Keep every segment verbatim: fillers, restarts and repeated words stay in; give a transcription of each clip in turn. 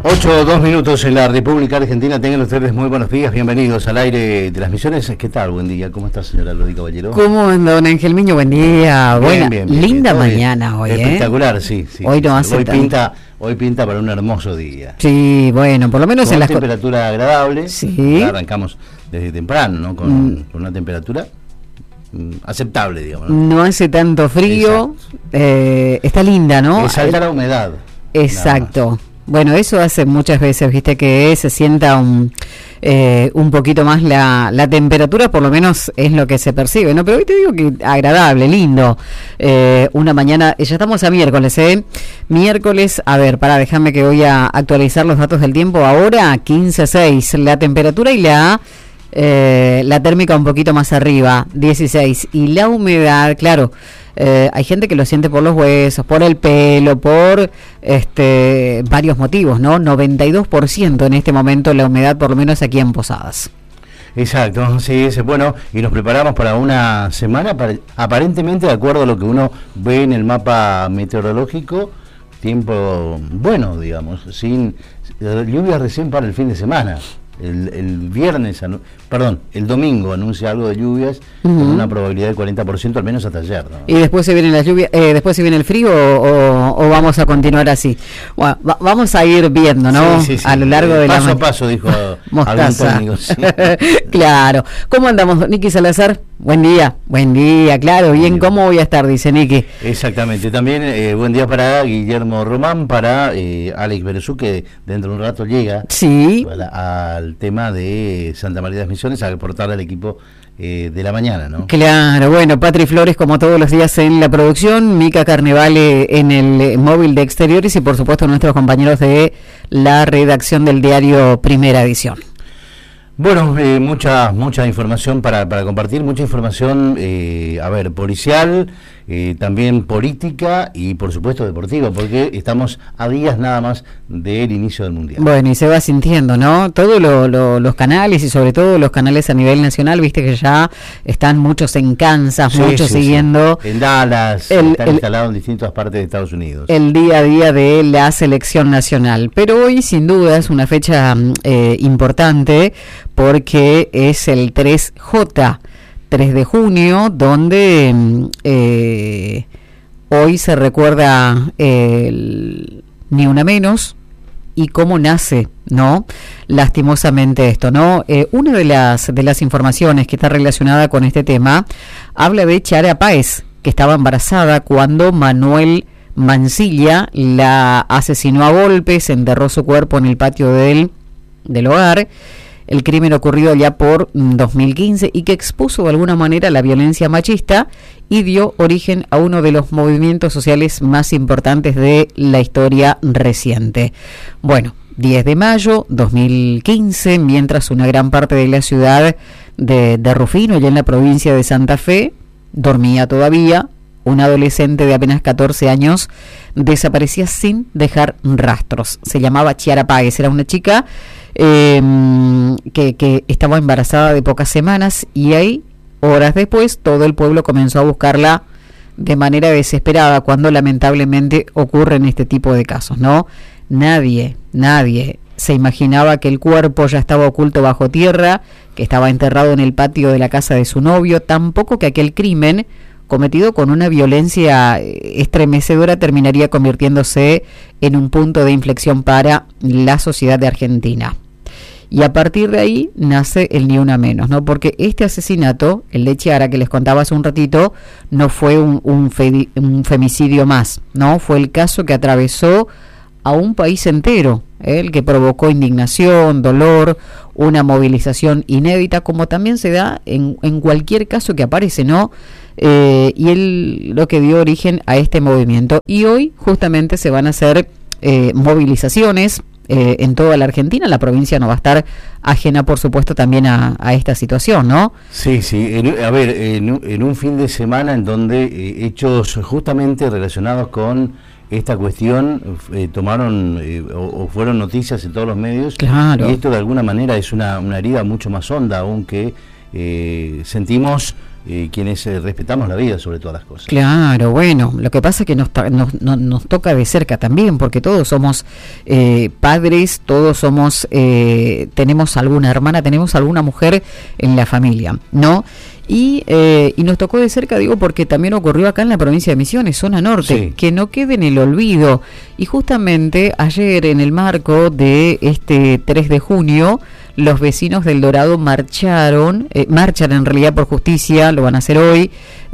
ocho, dos minutos en la República Argentina. Tengan ustedes muy buenos días, bienvenidos al aire de las misiones. ¿Qué tal? Buen día, ¿cómo está, señora Lodi Caballero? ¿Cómo anda, don Ángel Miño? Buen día. Bien, Buena, bien, bien, linda bien, mañana bien. hoy, Espectacular, ¿eh? sí, sí. Hoy no hace hoy tanto. pinta, hoy pinta para un hermoso día. Sí, bueno, por lo menos Con en las temperatura agradable. Sí. Ya arrancamos desde temprano, ¿no? Con, mm. con una temperatura mm, aceptable, digamos, ¿no? No hace tanto frío. Eh, está linda, ¿no? Es alta la humedad. Exacto. Bueno, eso hace muchas veces, viste, que se sienta un, eh, un poquito más la, la temperatura, por lo menos es lo que se percibe, ¿no? Pero hoy te digo que agradable, lindo. Eh, una mañana, ya estamos a miércoles, ¿eh? Miércoles, a ver, pará, déjame que voy a actualizar los datos del tiempo. Ahora, quince seis, la temperatura y la... Eh, la térmica un poquito más arriba, dieciséis, y la humedad, claro, eh, hay gente que lo siente por los huesos, por el pelo, por este varios motivos, ¿no? noventa y dos por ciento en este momento la humedad, por lo menos aquí en Posadas. Exacto, sí, es bueno, y nos preparamos para una semana, para, aparentemente de acuerdo a lo que uno ve en el mapa meteorológico, tiempo bueno, digamos, sin lluvias recién para el fin de semana. El, el viernes, anu- perdón, el domingo anuncia algo de lluvias, uh-huh, con una probabilidad del cuarenta por ciento, al menos hasta ayer, ¿no? Y después se viene la lluvia, eh, después se viene el frío o, o, o vamos a continuar así. Bueno, va, vamos a ir viendo, ¿no? Sí, sí, sí. A lo largo eh, de paso la a paso, dijo algún técnico. Sí. Claro. ¿Cómo andamos, Niki Salazar? Buen día, buen día, claro, bien, ¿cómo voy a estar? Dice Niki. Exactamente, también eh, buen día para Guillermo Román, para eh, Alex Berezú, que dentro de un rato llega, sí, a, al tema de Santa María de las Misiones, a reportarle al equipo eh, de la mañana, ¿no? Claro, bueno, Patri Flores como todos los días en la producción, Mica Carnevale en el móvil de exteriores y por supuesto nuestros compañeros de la redacción del diario Primera Edición. Bueno, eh, mucha mucha información para, para compartir, mucha información, eh, a ver, policial, eh, también política y por supuesto deportiva, porque estamos a días nada más del inicio del Mundial. Bueno, y se va sintiendo, ¿no? Todos lo, lo, los canales y sobre todo los canales a nivel nacional, viste que ya están muchos en Kansas, sí, muchos sí, siguiendo. Sí. En Dallas, el, están el, instalados en distintas partes de Estados Unidos. El día a día de la selección nacional. Pero hoy sin duda es una fecha eh, importante porque es el tres J, tres de junio, donde eh, hoy se recuerda el Ni Una Menos y cómo nace, ¿no? Lastimosamente esto, ¿no? Eh, una de las de las informaciones que está relacionada con este tema habla de Chiara Páez, que estaba embarazada cuando Manuel Mancilla la asesinó a golpes, enterró su cuerpo en el patio del, del hogar. El crimen ocurrido ya por dos mil quince y que expuso de alguna manera la violencia machista y dio origen a uno de los movimientos sociales más importantes de la historia reciente. Bueno, diez de mayo dos mil quince, mientras una gran parte de la ciudad de, de Rufino, ya en la provincia de Santa Fe, dormía todavía, una adolescente de apenas catorce años desaparecía sin dejar rastros. Se llamaba Chiara Páez, era una chica eh, que, que estaba embarazada de pocas semanas y ahí, horas después, todo el pueblo comenzó a buscarla de manera desesperada cuando lamentablemente ocurren este tipo de casos, ¿no? Nadie, nadie se imaginaba que el cuerpo ya estaba oculto bajo tierra, que estaba enterrado en el patio de la casa de su novio, tampoco que aquel crimen cometido con una violencia estremecedora terminaría convirtiéndose en un punto de inflexión para la sociedad de Argentina. Y a partir de ahí nace el Ni Una Menos, ¿no? Porque este asesinato, el de Chiara, que les contaba hace un ratito, no fue un, un, fe, un femicidio más, ¿no? Fue el caso que atravesó a un país entero, ¿eh? El que provocó indignación, dolor, una movilización inédita, como también se da en, en cualquier caso que aparece, ¿no? Eh, y él lo que dio origen a este movimiento. Y hoy justamente se van a hacer eh, movilizaciones eh, en toda la Argentina. La provincia no va a estar ajena, por supuesto, también a, a esta situación, ¿no? Sí, sí. En, a ver, en, en un fin de semana en donde eh, hechos justamente relacionados con esta cuestión eh, tomaron eh, o, o fueron noticias en todos los medios. Claro. Y esto de alguna manera es una, una herida mucho más honda, aunque eh, sentimos eh, quienes eh, respetamos la vida sobre todas las cosas. Claro, bueno, lo que pasa es que nos, nos, nos, nos toca de cerca también, porque todos somos eh, padres, todos somos, eh, tenemos alguna hermana, tenemos alguna mujer en la familia, ¿no? Y, eh, y nos tocó de cerca, digo, porque también ocurrió acá en la provincia de Misiones, zona norte, sí. Que no quede en el olvido. Y justamente ayer, en el marco de este tres de junio, los vecinos del Dorado marcharon, eh, marchan en realidad por justicia, lo van a hacer hoy,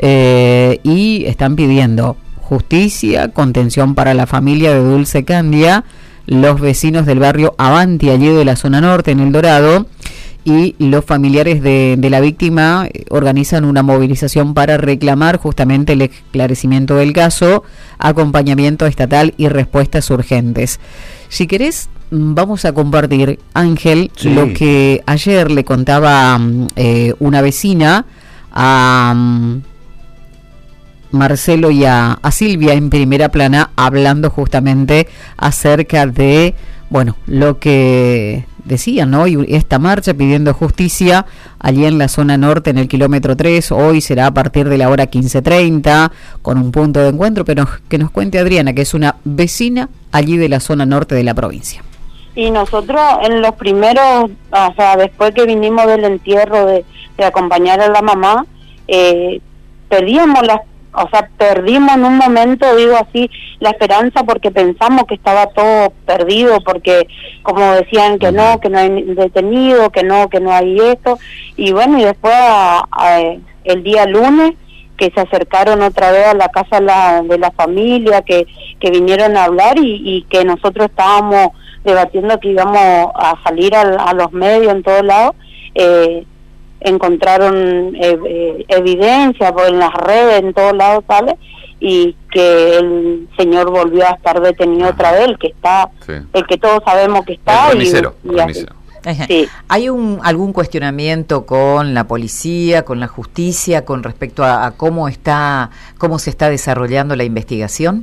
eh, y están pidiendo justicia, contención para la familia de Dulce Candia, los vecinos del barrio Avanti, allí de la zona norte, en El Dorado, y los familiares de, de la víctima organizan una movilización para reclamar justamente el esclarecimiento del caso, acompañamiento estatal y respuestas urgentes. Si querés, vamos a compartir, Ángel, sí. Lo que ayer le contaba eh, una vecina a um, Marcelo y a, a Silvia en Primera Plana, hablando justamente acerca de, bueno, lo que decían, ¿no? Y esta marcha pidiendo justicia allí en la zona norte, en el kilómetro tres, hoy será a partir de la hora quince treinta, con un punto de encuentro, pero que nos cuente Adriana, que es una vecina allí de la zona norte de la provincia. Y nosotros en los primeros, o sea, después que vinimos del entierro de, de acompañar a la mamá, eh, perdíamos las O sea, perdimos en un momento, digo así, la esperanza porque pensamos que estaba todo perdido, porque como decían que no, que no hay detenido, que no, que no hay esto. Y bueno, y después a, a, el día lunes, que se acercaron otra vez a la casa la, de la familia, que, que vinieron a hablar y, y que nosotros estábamos debatiendo que íbamos a salir a, a los medios en todos lados. eh, encontraron eh, eh, evidencia pues, en las redes, en todos lados sale, y que el señor volvió a estar detenido ah, otra vez, el que está, sí. el que todos sabemos que está. El remisero, y, y remisero. Sí. ¿Hay un algún cuestionamiento con la policía, con la justicia, con respecto a, a cómo está, cómo se está desarrollando la investigación?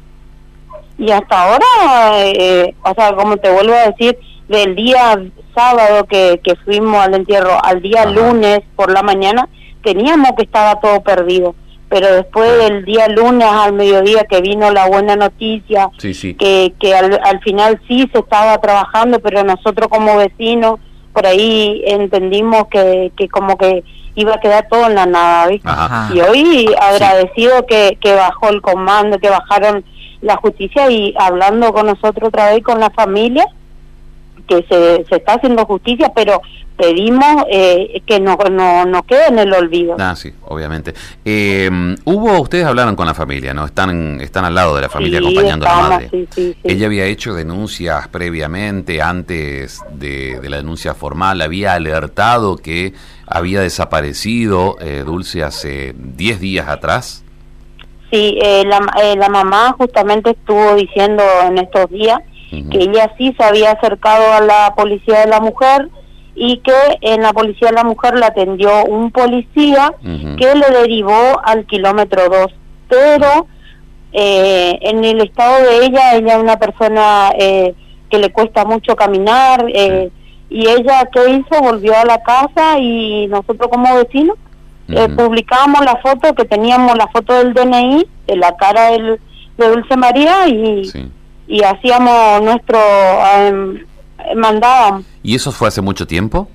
Y hasta ahora, eh, o sea, como te vuelvo a decir, del día sábado que, que fuimos al entierro al día Ajá. lunes por la mañana, teníamos que estaba todo perdido, pero después del día lunes al mediodía que vino la buena noticia, sí, sí. que, que al, al final sí se estaba trabajando, pero nosotros como vecinos por ahí entendimos que, que como que iba a quedar todo en la nada, ¿viste? Ajá. Y hoy agradecido sí. que, que bajó el comando, que bajaron la justicia y hablando con nosotros otra vez, con la familia, que se, se está haciendo justicia, pero pedimos eh, que no, no, no quede en el olvido. Ah, sí, obviamente. Eh, hubo, ustedes hablaron con la familia, ¿no? Están están al lado de la familia sí, acompañando estamos, a la madre. Sí, sí, sí. Ella había hecho denuncias previamente, antes de, de la denuncia formal, había alertado que había desaparecido eh, Dulce hace diez días atrás. Sí, eh, la, eh, la mamá justamente estuvo diciendo en estos días uh-huh. que ella sí se había acercado a la policía de la mujer y que en la policía de la mujer la atendió un policía uh-huh. que le derivó al kilómetro dos, pero eh, en el estado de ella, ella es una persona eh, que le cuesta mucho caminar eh, sí. y ella, ¿qué hizo? Volvió a la casa y nosotros como vecinos uh-huh. eh, publicábamos la foto, que teníamos la foto del D N I, de la cara del, de Dulce María y... Sí. y hacíamos nuestro eh, mandábamos. ¿Y eso fue hace mucho tiempo?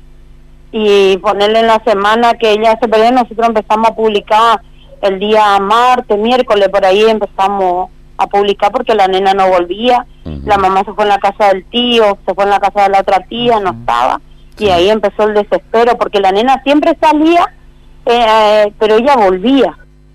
Y ponerle en la semana que ella se perdió, nosotros empezamos a publicar el día martes, miércoles, por ahí empezamos a publicar porque la nena no volvía, uh-huh. la mamá se fue en la casa del tío, se fue en la casa de la otra tía, uh-huh. no estaba, sí. y ahí empezó el desespero, porque la nena siempre salía, eh, pero ella volvía.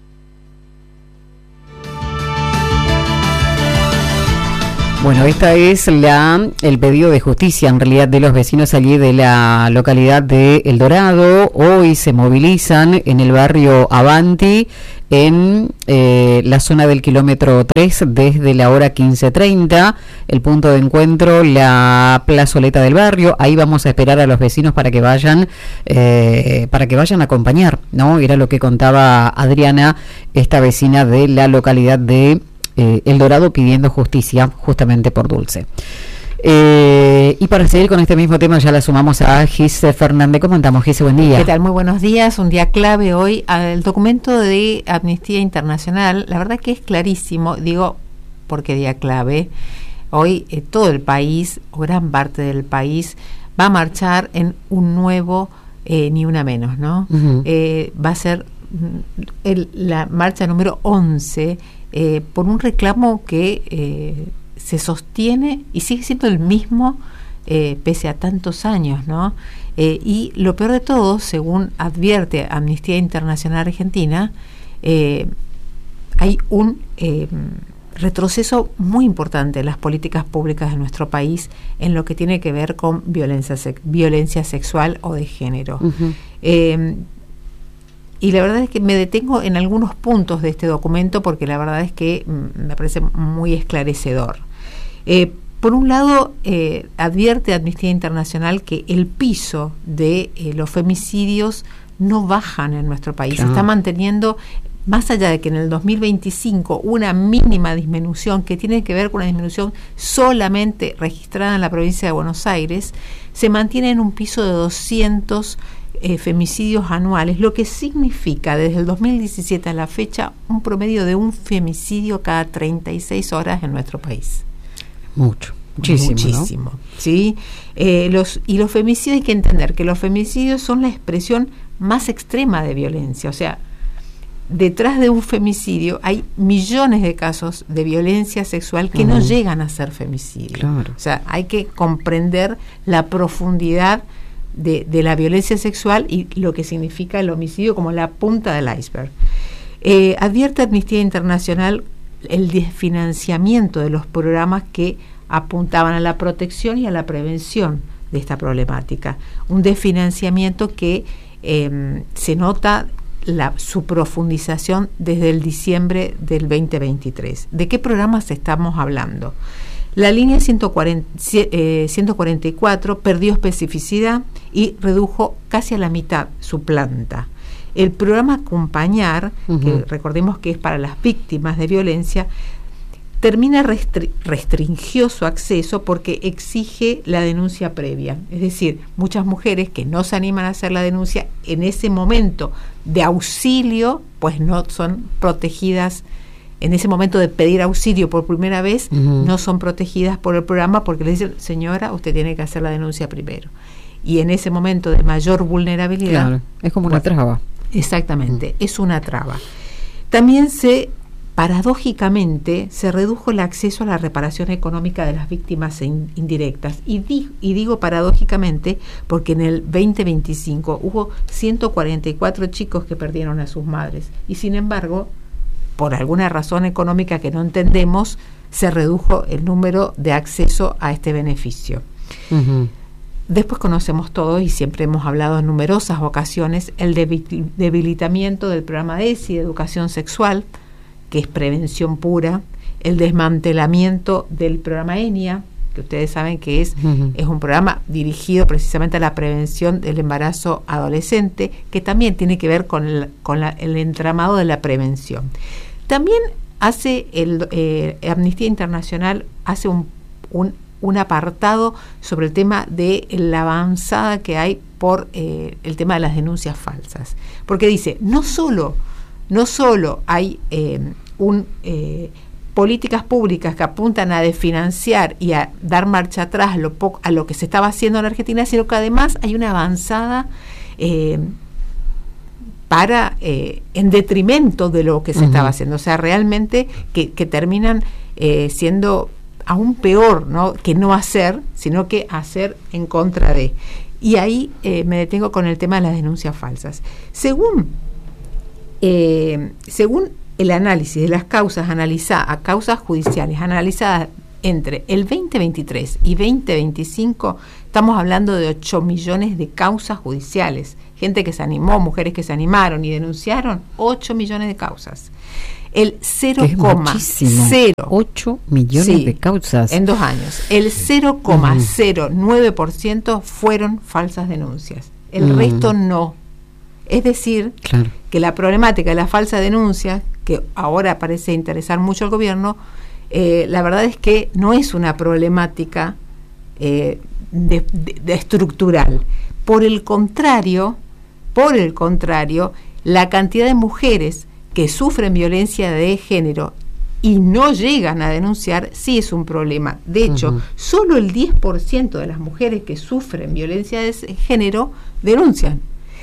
Bueno, esta es la el pedido de justicia en realidad de los vecinos allí de la localidad de El Dorado. Hoy se movilizan en el barrio Avanti, en eh, la zona del kilómetro tres, desde la hora quince treinta, el punto de encuentro, la plazoleta del barrio. Ahí vamos a esperar a los vecinos para que vayan, eh, para que vayan a acompañar, ¿no? Era lo que contaba Adriana, esta vecina de la localidad de Eh, El Dorado, pidiendo justicia justamente por Dulce. Eh, y para seguir con este mismo tema ya la sumamos a Gise Fernández. ¿Cómo andamos, Gise? Buen día. ¿Qué tal? Muy buenos días. Un día clave hoy. El documento de Amnistía Internacional, la verdad que es clarísimo, digo, porque día clave. Hoy eh, todo el país, o gran parte del país, va a marchar en un nuevo eh, Ni Una Menos, ¿no? Uh-huh. Eh, va a ser el, la marcha número once eh, por un reclamo que eh, se sostiene y sigue siendo el mismo eh, pese a tantos años, ¿no? Eh, y lo peor de todo, según advierte Amnistía Internacional Argentina, eh, hay un eh, retroceso muy importante en las políticas públicas de nuestro país en lo que tiene que ver con violencia, sec- violencia sexual o de género. Uh-huh. Eh, y la verdad es que me detengo en algunos puntos de este documento porque la verdad es que mm, me parece muy esclarecedor. Eh, por un lado, eh, advierte Amnistía Internacional que el piso de eh, los femicidios no bajan en nuestro país, claro. Se está manteniendo. Más allá de que en el dos mil veinticinco una mínima disminución que tiene que ver con una disminución solamente registrada en la provincia de Buenos Aires, se mantiene en un piso de doscientos eh, femicidios anuales, lo que significa desde el dos mil diecisiete a la fecha un promedio de un femicidio cada treinta y seis horas en nuestro país. Mucho. Muchísimo, Muchísimo, ¿no? ¿sí? Eh, los, y los femicidios, hay que entender que los femicidios son la expresión más extrema de violencia, o sea, detrás de un femicidio hay millones de casos de violencia sexual que uh-huh. no llegan a ser femicidio. Claro. O sea, hay que comprender la profundidad de, de la violencia sexual y lo que significa el homicidio como la punta del iceberg. Eh, advierte Amnistía Internacional el desfinanciamiento de los programas que apuntaban a la protección y a la prevención de esta problemática. Un desfinanciamiento que eh, se nota La, su profundización desde el diciembre del veinte veintitrés. ¿De qué programas estamos hablando? La línea ciento cuarenta, eh, ciento cuarenta y cuatro perdió especificidad y redujo casi a la mitad su planta. El programa Acompañar, uh-huh. que recordemos que es para las víctimas de violencia, termina restri- restringió su acceso porque exige la denuncia previa. Es decir, muchas mujeres que no se animan a hacer la denuncia en ese momento de auxilio, pues no son protegidas, en ese momento de pedir auxilio por primera vez, uh-huh. no son protegidas por el programa porque le dicen, señora, usted tiene que hacer la denuncia primero. Y en ese momento de mayor vulnerabilidad... Claro, es como una bueno, traba. Exactamente, uh-huh. es una traba. También se... Paradójicamente, se redujo el acceso a la reparación económica de las víctimas in, indirectas. Y, di, y digo paradójicamente porque en el veinte veinticinco hubo ciento cuarenta y cuatro chicos que perdieron a sus madres. Y sin embargo, por alguna razón económica que no entendemos, se redujo el número de acceso a este beneficio. Uh-huh. Después conocemos todos y siempre hemos hablado en numerosas ocasiones el debilitamiento del programa E S I de educación sexual, que es prevención pura, el desmantelamiento del programa ENIA, que ustedes saben que es, uh-huh. es un programa dirigido precisamente a la prevención del embarazo adolescente, que también tiene que ver con el, con la, el entramado de la prevención. También hace el eh, Amnistía Internacional hace un, un, un apartado sobre el tema de la avanzada que hay por eh, el tema de las denuncias falsas, porque dice, no solo, no solo hay eh, un eh, políticas públicas que apuntan a desfinanciar y a dar marcha atrás a lo, po- a lo que se estaba haciendo en Argentina, sino que además hay una avanzada eh, para eh, en detrimento de lo que se uh-huh. estaba haciendo, o sea, realmente que, que terminan eh, siendo aún peor, ¿no? Que no hacer, sino que hacer en contra de. Y ahí eh, me detengo con el tema de las denuncias falsas. Según eh, según el análisis de las causas analizadas, causas judiciales analizadas entre el veinte veintitrés y veinte veinticinco, estamos hablando de ocho millones de causas judiciales. Gente que se animó, mujeres que se animaron y denunciaron, ocho millones de causas. El cero coma cero ocho millones sí, de causas en dos años. El cero coma cero nueve por ciento fueron falsas denuncias. El mm. resto no. Es decir, claro. que la problemática de la falsa denuncia, que ahora parece interesar mucho al gobierno, eh, la verdad es que no es una problemática eh, de, de, de estructural. Por el contrario, por el contrario, la cantidad de mujeres que sufren violencia de género y no llegan a denunciar, sí es un problema. De hecho, uh-huh. solo el diez por ciento de las mujeres que sufren violencia de género denuncian.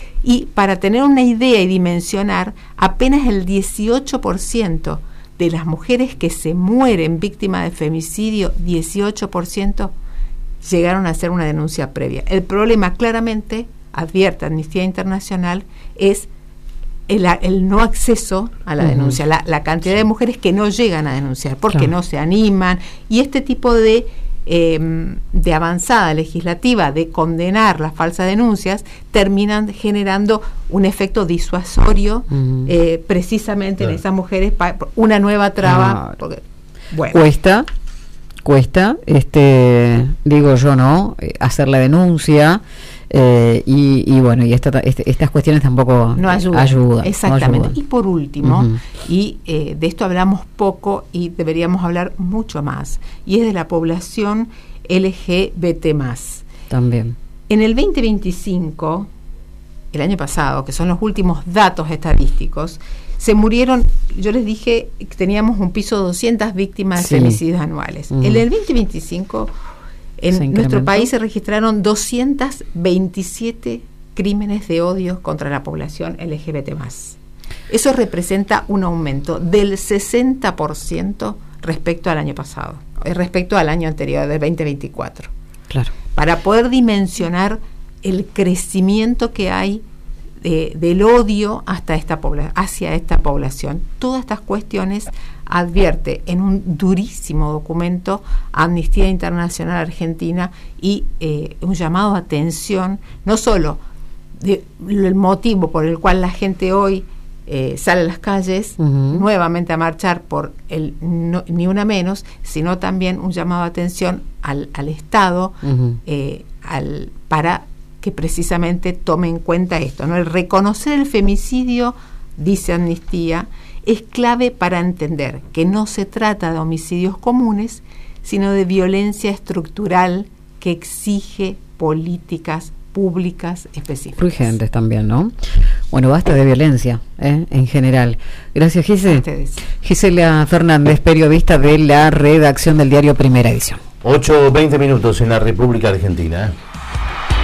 Y para tener una idea y dimensionar, apenas el dieciocho por ciento de las mujeres que se mueren víctimas de femicidio, dieciocho por ciento llegaron a hacer una denuncia previa. El problema, claramente, advierte Amnistía Internacional, es El, el no acceso a la uh-huh. denuncia, la, la cantidad de mujeres que no llegan a denunciar porque claro. no se animan, y este tipo de eh, de avanzada legislativa de condenar las falsas denuncias terminan generando un efecto disuasorio uh-huh. eh, precisamente claro. en esas mujeres, pa, una nueva traba. Ah, porque, bueno. Cuesta, cuesta, este, digo yo, ¿no? Hacer la denuncia. Eh, y, y bueno, y esta, este, estas cuestiones tampoco no ayudan. ayudan Exactamente. No ayudan. Y por último, uh-huh. y eh, de esto hablamos poco y deberíamos hablar mucho más, y es de la población L G B T más. También. En el veinte veinticinco, el año pasado, que son los últimos datos estadísticos, se murieron, yo les dije que teníamos un piso de doscientas víctimas sí. de femicidios anuales. Uh-huh. En el veinte veinticinco... En nuestro país se registraron doscientos veintisiete crímenes de odio contra la población L G B T más. Eso representa un aumento del sesenta por ciento respecto al año pasado, respecto al año anterior, del veinte veinticuatro. Claro. Para poder dimensionar el crecimiento que hay de, del odio hasta esta pobla- hacia esta población. Todas estas cuestiones advierte en un durísimo documento Amnistía Internacional Argentina, y eh, un llamado a atención, no solo del motivo por el cual la gente hoy eh, sale a las calles uh-huh. nuevamente a marchar por el no, ni una menos, sino también un llamado a atención al, al Estado uh-huh. eh, al, para que precisamente tome en cuenta esto, ¿no? El reconocer el femicidio, dice Amnistía, es clave para entender que no se trata de homicidios comunes, sino de violencia estructural que exige políticas públicas específicas. Urgentes también, ¿no? Bueno, basta de violencia, ¿eh? En general. Gracias, Gise. Gisela Fernández, periodista de la redacción del diario Primera Edición. ocho veinte minutos en la República Argentina, ¿eh?